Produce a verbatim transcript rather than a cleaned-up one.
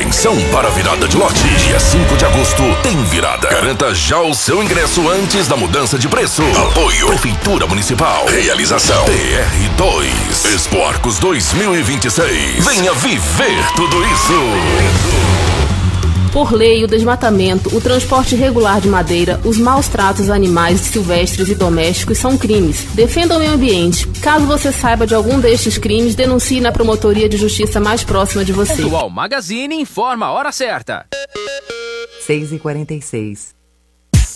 Atenção para a virada de lote. Dia cinco de agosto tem virada. Garanta já o seu ingresso antes da mudança de preço. Apoio Prefeitura Municipal. Realização T R dois. Expo Arcos dois mil e vinte e seis. Venha viver tudo isso. Por lei, o desmatamento, o transporte irregular de madeira, os maus tratos a animais silvestres e domésticos são crimes. Defenda o meio ambiente. Caso você saiba de algum destes crimes, denuncie na promotoria de justiça mais próxima de você. Atual Magazine informa a hora certa. seis e quarenta e seis.